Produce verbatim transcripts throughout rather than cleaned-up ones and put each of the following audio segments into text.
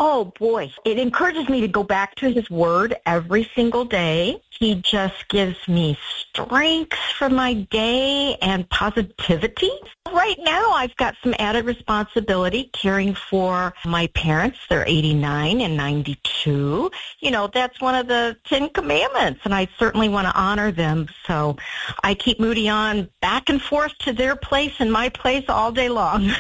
Oh, boy. It encourages me to go back to his word every single day. He just gives me strength for my day and positivity. Right now, I've got some added responsibility caring for my parents. They're eighty-nine and ninety-two. You know, that's one of the Ten Commandments, and I certainly want to honor them. So I keep Moody on back and forth to their place and my place all day long.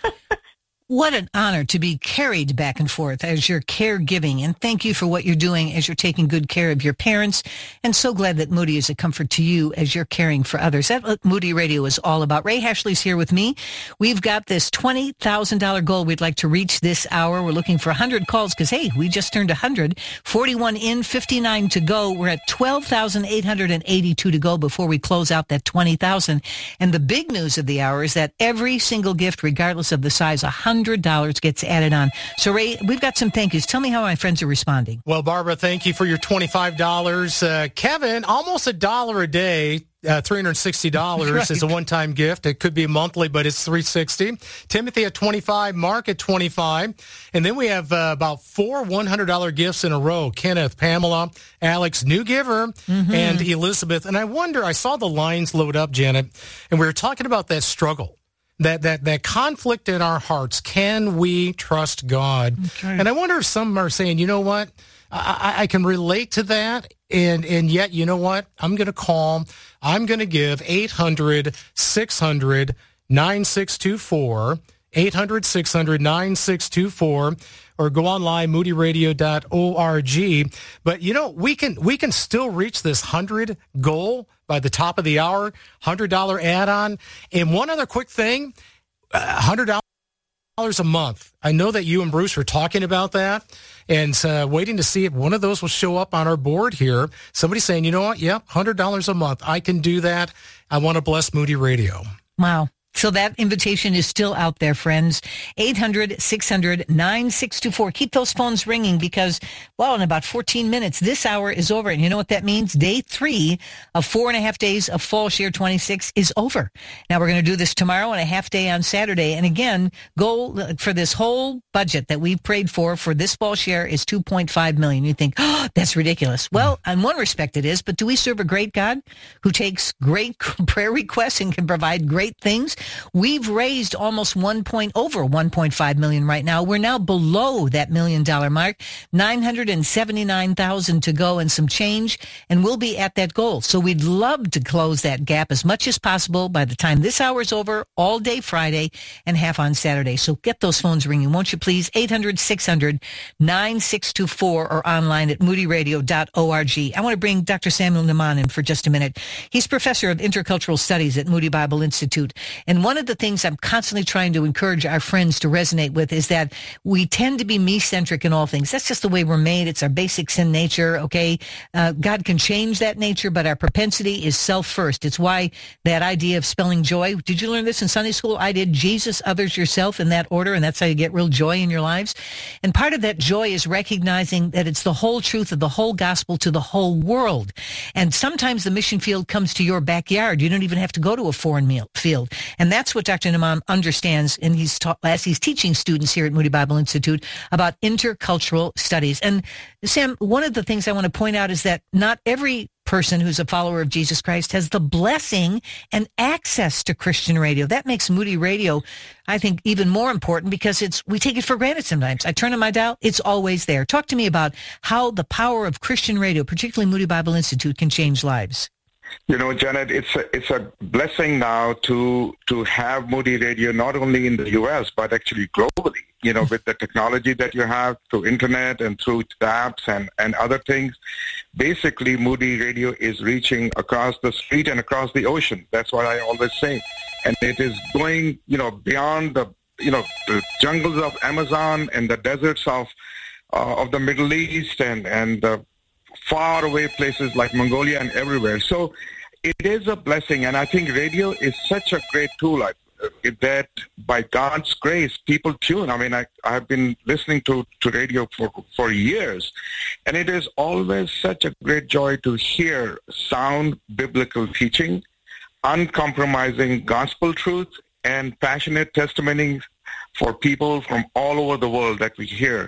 What an honor to be carried back and forth as you're caregiving. And thank you for what you're doing as you're taking good care of your parents. And so glad that Moody is a comfort to you as you're caring for others. That's what Moody Radio is all about. Ray Hashley's here with me. We've got this twenty thousand dollars goal we'd like to reach this hour. We're looking for one hundred calls because, hey, we just turned one hundred. forty-one in, fifty-nine to go. We're at twelve thousand eight hundred eighty-two to go before we close out that twenty thousand. And the big news of the hour is that every single gift, regardless of the size, one hundred dollars gets added on. So, Ray, we've got some thank yous. Tell me how my friends are responding. Well, Barbara, thank you for your twenty-five dollars. Uh, Kevin, almost a dollar a day. Uh, three hundred sixty dollars right. is a one-time gift. It could be monthly, but it's three hundred sixty dollars. Timothy at twenty-five dollars. Mark at twenty-five dollars. And then we have uh, about four one hundred dollars gifts in a row. Kenneth, Pamela, Alex, new giver, mm-hmm. and Elizabeth. And I wonder, I saw the lines load up, Janet, and we were talking about that struggle. That, that that conflict in our hearts. Can we trust God? Okay. And I wonder if some are saying, you know what, I, I can relate to that, and, and yet, you know what, I'm going to call, I'm going to give eight hundred, six hundred, nine six two four, eight hundred, six hundred, nine six two four, or go online, moody radio dot org. But, you know, we can we can still reach this one hundred goal by the top of the hour, one hundred dollars add-on. And one other quick thing, one hundred dollars a month. I know that you and Bruce were talking about that and uh, waiting to see if one of those will show up on our board here. Somebody saying, you know what, yep, one hundred dollars a month. I can do that. I want to bless Moody Radio. Wow. So that invitation is still out there, friends. eight hundred, six hundred, nine six two four. Keep those phones ringing because, well, in about fourteen minutes, this hour is over. And you know what that means? Day three of four and a half days of Fall Share twenty-six is over. Now, we're going to do this tomorrow and a half day on Saturday. And again, goal for this whole budget that we've prayed for for this Fall Share is two point five million dollars. You think, oh, that's ridiculous. Well, in one respect it is, but do we serve a great God who takes great prayer requests and can provide great things? We've raised almost one point over one point five million right now. We're now below that million dollar mark, nine hundred seventy-nine thousand to go and some change, and we'll be at that goal. So we'd love to close that gap as much as possible by the time this hour's over, all day Friday and half on Saturday. So get those phones ringing, won't you please? eight hundred, six hundred, nine six two four or online at moody radio dot org. I want to bring Doctor Samuel Naiman in for just a minute. He's professor of intercultural studies at Moody Bible Institute, and one of the things I'm constantly trying to encourage our friends to resonate with is that we tend to be me-centric in all things. That's just the way we're made. It's our basic sin nature, okay? Uh, God can change that nature, but our propensity is self-first. It's why that idea of spelling joy, did you learn this in Sunday school? I did. Jesus, others, yourself, in that order, and that's how you get real joy in your lives. And part of that joy is recognizing that it's the whole truth of the whole gospel to the whole world. And sometimes the mission field comes to your backyard. You don't even have to go to a foreign meal field. And that's what Doctor Naiman understands, and he's taught, as he's teaching students here at Moody Bible Institute about intercultural studies. And Sam, one of the things I want to point out is that not every person who's a follower of Jesus Christ has the blessing and access to Christian radio. That makes Moody Radio, I think, even more important because it's we take it for granted sometimes. I turn on my dial, it's always there. Talk to me about how the power of Christian radio, particularly Moody Bible Institute, can change lives. You know, Janet, it's a, it's a blessing now to to have Moody Radio not only in the U S, but actually globally, you know, with the technology that you have through internet and through apps and, and other things. Basically, Moody Radio is reaching across the street and across the ocean. That's what I always say. And it is going, you know, beyond the, you know, the jungles of Amazon and the deserts of uh, of the Middle East and, and the far away places like Mongolia and everywhere. So it is a blessing, and I think radio is such a great tool I, that by God's grace, people tune. I mean, I, I've been listening to, to radio for, for years, and it is always such a great joy to hear sound biblical teaching, uncompromising gospel truth, and passionate testimonies for people from all over the world that we hear.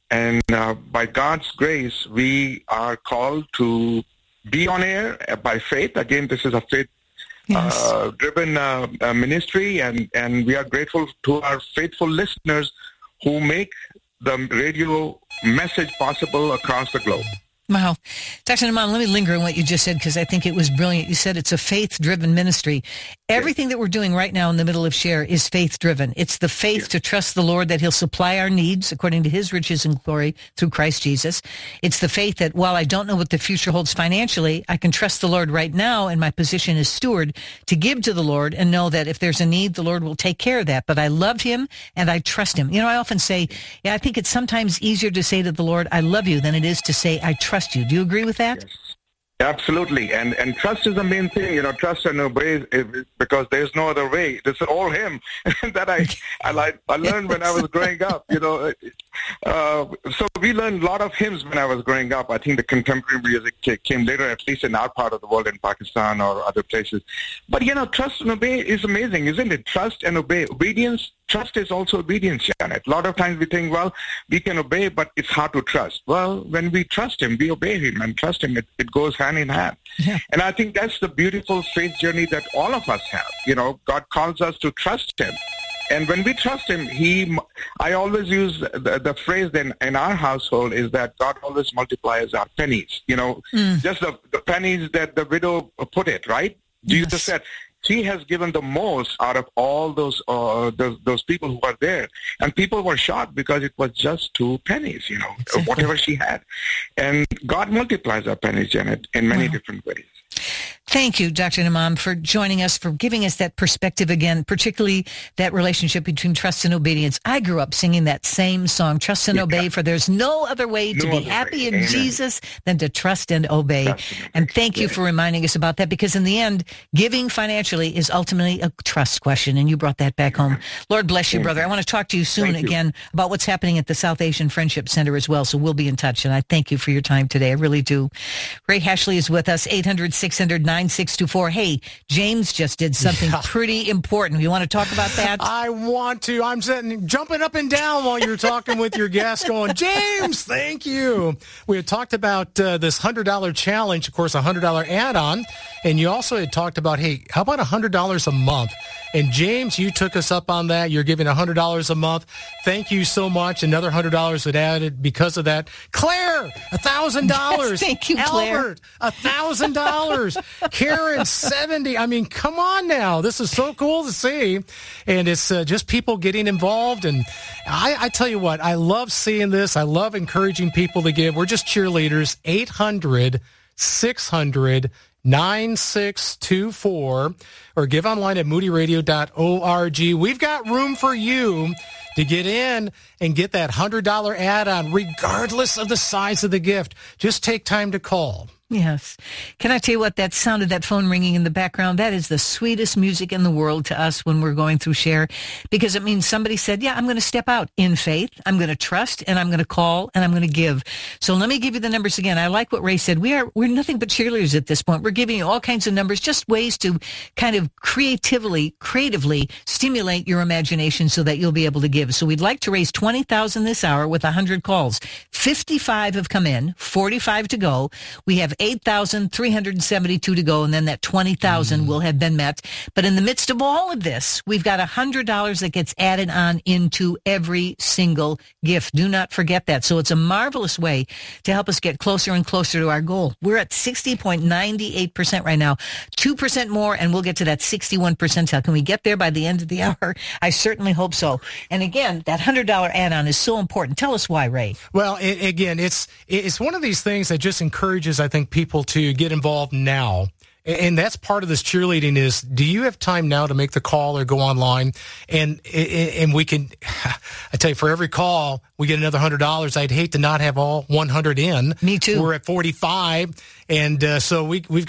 And uh, by God's grace, we are called to be on air by faith. Again, this is a faith Yes. Uh, driven uh, uh, ministry, and, and we are grateful to our faithful listeners who make the radio message possible across the globe. Wow. Doctor Imam, let me linger on what you just said because I think it was brilliant. You said it's a faith-driven ministry. Everything that we're doing right now in the middle of Share is faith-driven. It's the faith yes. to trust the Lord that he'll supply our needs according to his riches and glory through Christ Jesus. It's the faith that while I don't know what the future holds financially, I can trust the Lord right now in my position as steward to give to the Lord and know that if there's a need, the Lord will take care of that. But I love him and I trust him. You know, I often say, yeah, I think it's sometimes easier to say to the Lord, I love you, than it is to say, I trust you. Do you agree with that? Yes. Absolutely. And and trust is the main thing, you know, trust and obey, because there's no other way. It's all him that I, I like. I learned when I was growing up, you know. Uh, so we learned a lot of hymns when I was growing up. I think the contemporary music came later, at least in our part of the world, in Pakistan or other places. But, you know, trust and obey is amazing, isn't it? Trust and obey. Obedience, trust is also obedience, Janet. A lot of times we think, well, we can obey, but it's hard to trust. Well, when we trust him, we obey him and trust him. It, it goes hand in hand. Yeah. And I think that's the beautiful faith journey that all of us have. You know, God calls us to trust him. And when we trust him, he, I always use the, the phrase in, in our household is that God always multiplies our pennies. You know, mm. just the, the pennies that the widow put it, right? Jesus yes. said, she has given the most out of all those, uh, those those people who are there. And people were shocked because it was just two pennies, you know, exactly. whatever she had. And God multiplies our pennies, Janet, in many wow. different ways. Thank you, Doctor Imam, for joining us, for giving us that perspective again, particularly that relationship between trust and obedience. I grew up singing that same song, Trust and yeah. Obey, for there's no other way no to be happy way. in Amen. Jesus than to trust and obey. Trust and, and thank yeah. you for reminding us about that, because in the end, giving financially is ultimately a trust question, and you brought that back home. Lord bless you, brother. I want to talk to you soon thank again you. about what's happening at the South Asian Friendship Center as well, so we'll be in touch, and I thank you for your time today. I really do. Ray Hashley is with us, eight hundred, six hundred, nine six two four. Hey, James just did something yeah. pretty important. You want to talk about that? I want to. I'm sitting, jumping up and down while you're talking with your guest going, James, thank you. We had talked about uh, this one hundred dollars challenge, of course, a one hundred dollars add-on. And you also had talked about, hey, how about one hundred dollars a month? And James, you took us up on that. You're giving one hundred dollars a month. Thank you so much. Another one hundred dollars was added because of that. Claire, one thousand dollars. Yes, thank you, Claire. Albert, one thousand dollars. Karen, seventy. I mean, come on now. This is so cool to see. And it's uh, just people getting involved. And I, I tell you what, I love seeing this. I love encouraging people to give. We're just cheerleaders. eight hundred, six hundred, nine six two four, or give online at moody radio dot org. We've got room for you to get in and get that one hundred dollars add-on, regardless of the size of the gift. Just take time to call. Yes. Can I tell you what? That sound of that phone ringing in the background, that is the sweetest music in the world to us when we're going through Share, because it means somebody said, yeah, I'm going to step out in faith. I'm going to trust, and I'm going to call, and I'm going to give. So let me give you the numbers again. I like what Ray said. We are, we're nothing but cheerleaders at this point. We're giving you all kinds of numbers, just ways to kind of creatively, creatively stimulate your imagination so that you'll be able to give. So we'd like to raise twenty thousand this hour with one hundred calls. fifty-five have come in, forty-five to go. We have eight thousand three hundred seventy-two to go, and then that twenty thousand mm. will have been met. But in the midst of all of this, we've got one hundred dollars that gets added on into every single gift. Do not forget that. So it's a marvelous way to help us get closer and closer to our goal. We're at sixty point nine eight percent right now. two percent more, and we'll get to that sixty-one percentile. Can we get there by the end of the hour? I certainly hope so. And again, that one hundred dollars add-on is so important. Tell us why, Ray. Well, it, again, it's it's one of these things that just encourages, I think, people to get involved now. And that's part of this cheerleading is, do you have time now to make the call or go online? And and we can, I tell you, for every call, we get another one hundred dollars. I'd hate to not have all one hundred in. Me too. We're at forty-five. And uh, so we, we've